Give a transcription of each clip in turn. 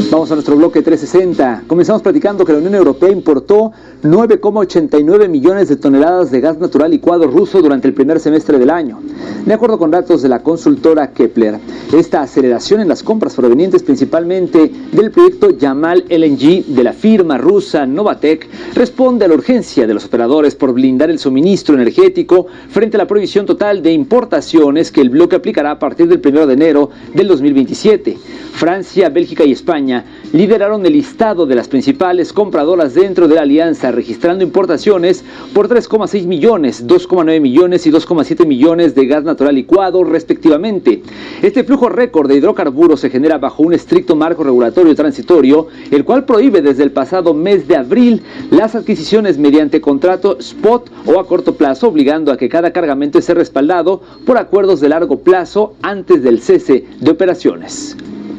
Vamos a nuestro bloque 360. Comenzamos platicando que la Unión Europea importó 9,89 millones de toneladas de gas natural licuado ruso durante el primer semestre del año. De acuerdo con datos de la consultora Kepler, esta aceleración en las compras provenientes principalmente del proyecto Yamal LNG de la firma rusa Novatek responde a la urgencia de los operadores por blindar el suministro energético frente a la prohibición total de importaciones que el bloque aplicará a partir del 1 de enero del 2027. Francia, Bélgica y España lideraron el listado de las principales compradoras dentro de la alianza, registrando importaciones por 3,6 millones, 2,9 millones y 2,7 millones de gas natural licuado, respectivamente. Este flujo récord de hidrocarburos se genera bajo un estricto marco regulatorio transitorio, el cual prohíbe desde el pasado mes de abril las adquisiciones mediante contrato spot o a corto plazo, obligando a que cada cargamento esté respaldado por acuerdos de largo plazo antes del cese de operaciones.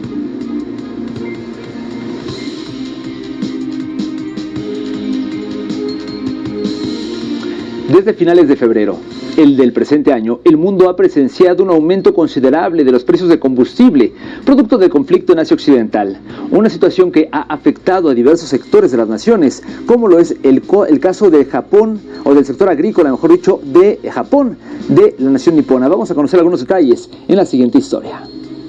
Desde finales de febrero, el del presente año, el mundo ha presenciado un aumento considerable de los precios de combustible, producto del conflicto en Asia Occidental. Una situación que ha afectado a diversos sectores de las naciones, como lo es el caso de Japón, o del sector agrícola, mejor dicho, de Japón, de la nación nipona. Vamos a conocer algunos detalles en la siguiente historia.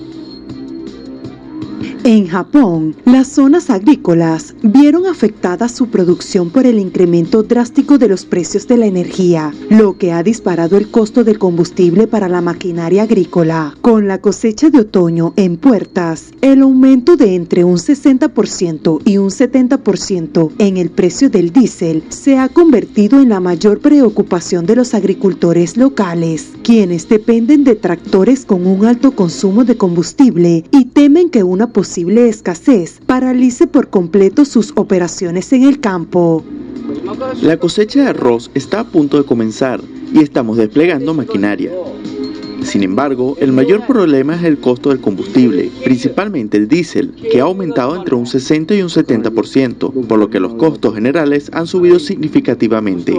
En Japón, las zonas agrícolas vieron afectada su producción por el incremento drástico de los precios de la energía, lo que ha disparado el costo del combustible para la maquinaria agrícola. Con la cosecha de otoño en puertas, el aumento de entre un 60% y un 70% en el precio del diésel se ha convertido en la mayor preocupación de los agricultores locales, quienes dependen de tractores con un alto consumo de combustible y temen que una posible escasez paralice por completo sus operaciones en el campo. La cosecha de arroz está a punto de comenzar y estamos desplegando maquinaria. Sin embargo, el mayor problema es el costo del combustible, principalmente el diésel, que ha aumentado entre un 60 y un 70%, por lo que los costos generales han subido significativamente.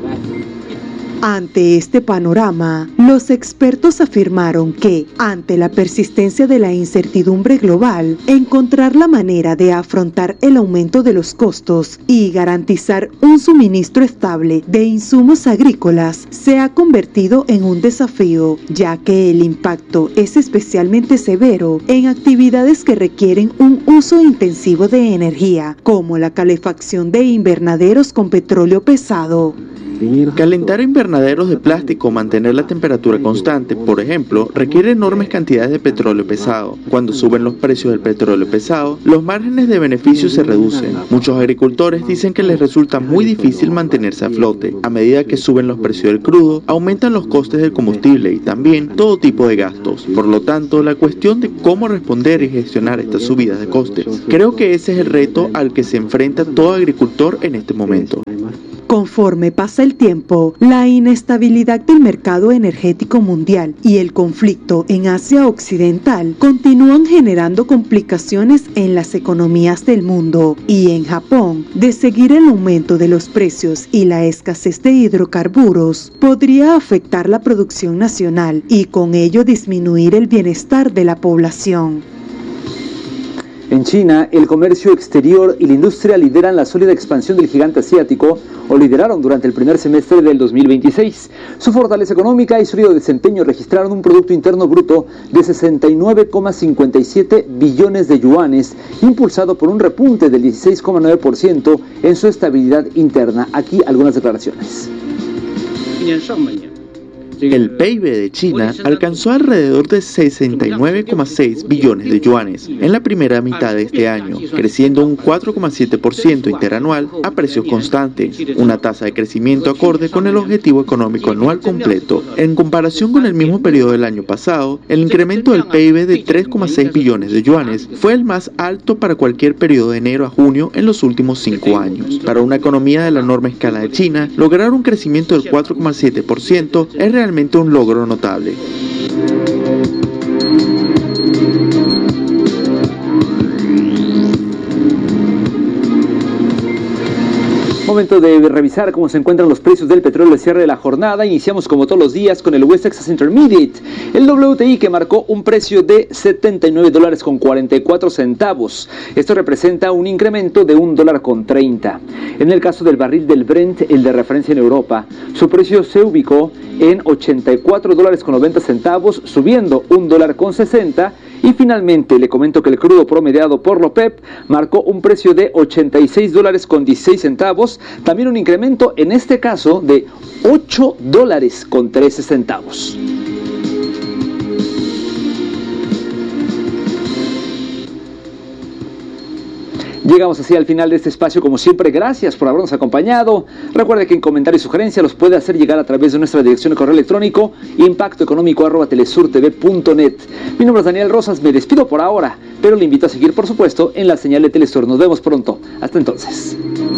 Ante este panorama, los expertos afirmaron que, ante la persistencia de la incertidumbre global, encontrar la manera de afrontar el aumento de los costos y garantizar un suministro estable de insumos agrícolas se ha convertido en un desafío, ya que el impacto es especialmente severo en actividades que requieren un uso intensivo de energía, como la calefacción de invernaderos con petróleo pesado. Calentar invernaderos de plástico o mantener la temperatura constante, por ejemplo, requiere enormes cantidades de petróleo pesado. Cuando suben los precios del petróleo pesado, los márgenes de beneficio se reducen. Muchos agricultores dicen que les resulta muy difícil mantenerse a flote. A medida que suben los precios del crudo, aumentan los costes del combustible y también todo tipo de gastos. Por lo tanto, la cuestión de cómo responder y gestionar estas subidas de costes, creo que ese es el reto al que se enfrenta todo agricultor en este momento. Conforme pasa el tiempo, la inestabilidad del mercado energético mundial y el conflicto en Asia Occidental continúan generando complicaciones en las economías del mundo. Y en Japón, de seguir el aumento de los precios y la escasez de hidrocarburos, podría afectar la producción nacional y con ello disminuir el bienestar de la población. En China, el comercio exterior y la industria lideran la sólida expansión del gigante asiático, o lideraron durante el primer semestre del 2026. Su fortaleza económica y sólido desempeño registraron un Producto Interno Bruto de 69,57 billones de yuanes, impulsado por un repunte del 16,9% en su estabilidad interna. Aquí algunas declaraciones. El PIB de China alcanzó alrededor de 69,6 billones de yuanes en la primera mitad de este año, creciendo un 4,7% interanual a precios constantes, una tasa de crecimiento acorde con el objetivo económico anual completo. En comparación con el mismo periodo del año pasado, el incremento del PIB de 3,6 billones de yuanes fue el más alto para cualquier periodo de enero a junio en los últimos 5 años. Para una economía de la enorme escala de China, lograr un crecimiento del 4,7% es realmente un logro notable. Momento de revisar cómo se encuentran los precios del petróleo al cierre de la jornada. Iniciamos como todos los días con el West Texas Intermediate, el WTI, que marcó un precio de $79.44. Esto representa un incremento de $1.30. En el caso del barril del Brent, el de referencia en Europa, su precio se ubicó en $84.90, subiendo $1.60. Y finalmente le comento que el crudo promediado por la OPEP marcó un precio de $86.16, también un incremento en este caso de $8.13. Llegamos así al final de este espacio. Como siempre, gracias por habernos acompañado. Recuerde que en comentarios y sugerencias los puede hacer llegar a través de nuestra dirección de correo electrónico impactoeconómico@telesurtv.net. Mi nombre es Daniel Rosas, me despido por ahora, pero le invito a seguir, por supuesto, en la señal de Telesur. Nos vemos pronto. Hasta entonces.